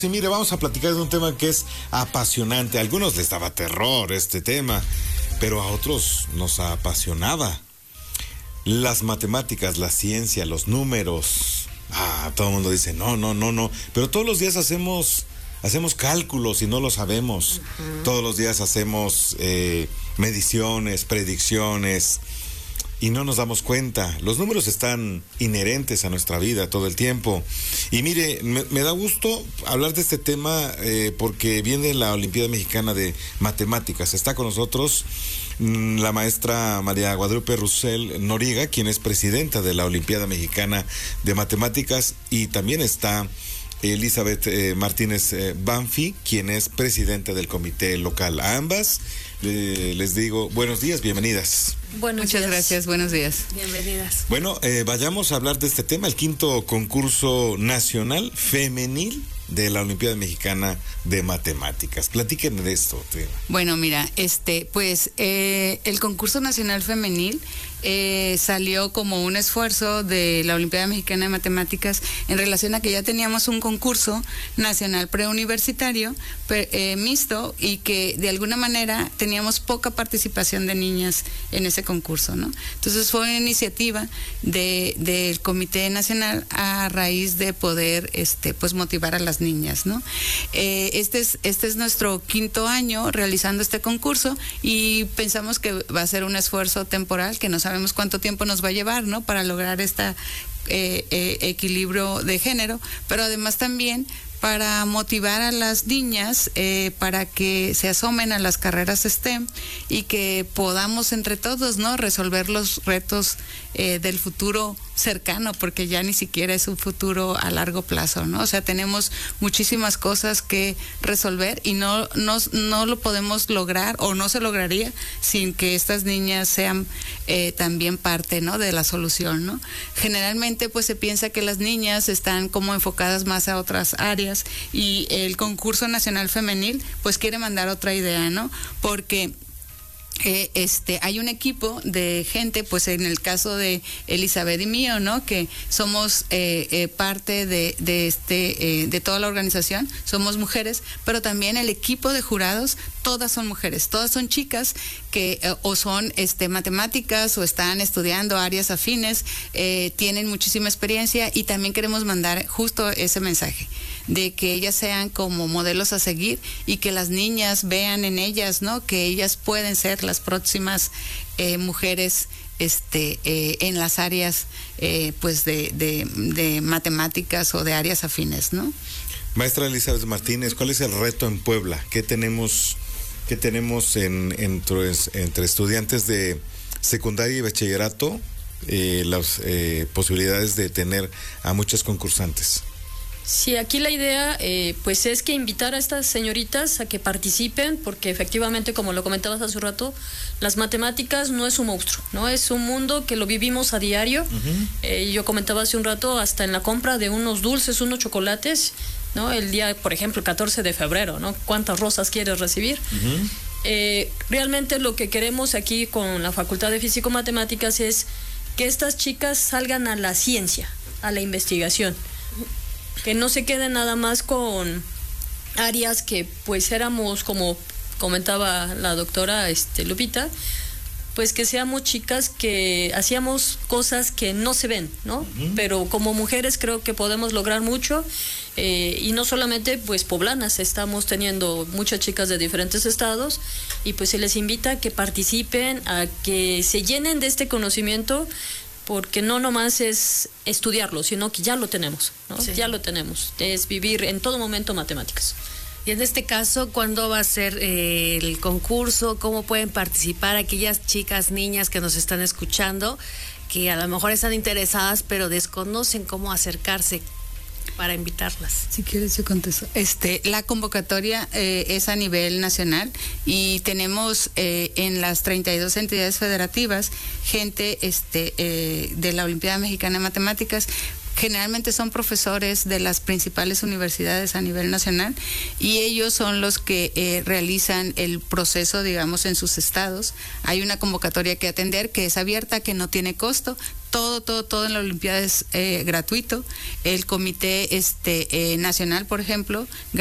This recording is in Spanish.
Sí, mire, vamos a platicar de un tema que es apasionante. A algunos les daba terror este tema, pero a otros nos apasionaba. Las matemáticas, la ciencia, los números. Todo el mundo dice, no. Pero todos los días hacemos cálculos y no lo sabemos. Uh-huh. Todos los días hacemos mediciones, predicciones. Y no nos damos cuenta. Los números están inherentes a nuestra vida todo el tiempo. Y mire, me da gusto hablar de este tema porque viene la Olimpiada Mexicana de Matemáticas. Está con nosotros la maestra María Guadalupe Russell Noriega, quien es presidenta de la Olimpiada Mexicana de Matemáticas. Y también está Elizabeth Martínez Banfi, quien es presidenta del comité local. A ambas les digo buenos días, bienvenidas. Muchas gracias, buenos días. Bienvenidas. Bueno, vayamos a hablar de este tema, el quinto concurso nacional femenil de la Olimpiada Mexicana de Matemáticas. Platíquenme de esto, Triana. Bueno, mira, el concurso nacional femenil salió como un esfuerzo de la Olimpiada Mexicana de Matemáticas en relación a que ya teníamos un concurso nacional preuniversitario mixto y que de alguna manera teníamos poca participación de niñas en ese concurso, ¿no? Entonces fue una iniciativa del Comité Nacional a raíz de poder pues motivar a las niñas, ¿no? Este es nuestro quinto año realizando este concurso y pensamos que va a ser un esfuerzo temporal que no sabemos cuánto tiempo nos va a llevar, ¿no? Para lograr este equilibrio de género, pero además también para motivar a las niñas para que se asomen a las carreras STEM y que podamos entre todos, ¿no? Resolver los retos del futuro cercano, porque ya ni siquiera es un futuro a largo plazo, ¿no? O sea, tenemos muchísimas cosas que resolver y no lo podemos lograr o no se lograría sin que estas niñas sean también parte, ¿no? De la solución, ¿no? Generalmente pues se piensa que las niñas están como enfocadas más a otras áreas y el concurso nacional femenil pues quiere mandar otra idea, ¿no? Porque hay un equipo de gente, pues en el caso de Elizabeth y mío, ¿no? Que somos parte de toda la organización, somos mujeres, pero también el equipo de jurados, todas son mujeres, todas son chicas que o son matemáticas o están estudiando áreas afines, tienen muchísima experiencia y también queremos mandar justo ese mensaje de que ellas sean como modelos a seguir y que las niñas vean en ellas, ¿no? Que ellas pueden ser las próximas mujeres en las áreas pues de matemáticas o de áreas afines, ¿no? Maestra Elizabeth Martínez, ¿cuál es el reto en Puebla? ¿Qué tenemos entre estudiantes de secundaria y bachillerato? Las posibilidades de tener a muchas concursantes. Sí, aquí la idea pues es que invitar a estas señoritas a que participen, porque efectivamente, como lo comentabas hace un rato, las matemáticas no es un monstruo, ¿no? Es un mundo que lo vivimos a diario. Uh-huh. Yo comentaba hace un rato, hasta en la compra de unos dulces, unos chocolates, ¿no? El día, por ejemplo, el 14 de febrero, ¿no? ¿Cuántas rosas quieres recibir? Uh-huh. Realmente lo que queremos aquí con la Facultad de Físico-Matemáticas es que estas chicas salgan a la ciencia, a la investigación, que no se queden nada más con áreas que pues éramos, como comentaba la doctora Lupita, pues que seamos chicas que hacíamos cosas que no se ven, ¿no? Uh-huh. Pero como mujeres creo que podemos lograr mucho, y no solamente pues poblanas, estamos teniendo muchas chicas de diferentes estados y pues se les invita a que participen, a que se llenen de este conocimiento, porque no nomás es estudiarlo, sino que ya lo tenemos, ¿no? Sí. Ya lo tenemos, es vivir en todo momento matemáticas. Y en este caso, ¿cuándo va a ser el concurso? ¿Cómo pueden participar aquellas chicas, niñas que nos están escuchando, que a lo mejor están interesadas, pero desconocen cómo acercarse para invitarlas? Si quieres yo contesto. La convocatoria es a nivel nacional y tenemos en las 32 entidades federativas gente de la Olimpiada Mexicana de Matemáticas. generalmente son profesores de las principales universidades a nivel nacional y ellos son los que realizan el proceso, digamos, en sus estados. Hay una convocatoria que atender que es abierta, que no tiene costo. Todo en la Olimpiada es gratuito. El Comité Nacional, por ejemplo,